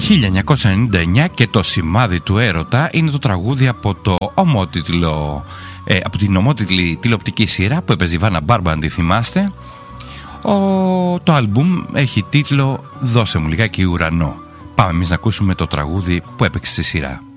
1999 και το σημάδι του έρωτα είναι το τραγούδι από από την ομότιτλη τηλεοπτική σειρά που έπαιζε η Βάνα Μπάρμπα, αν τη θυμάστε. Το άλμπουμ έχει τίτλο «Δώσε μου λιγάκι ουρανό». Πάμε εμείς να ακούσουμε το τραγούδι που έπαιξε στη σειρά.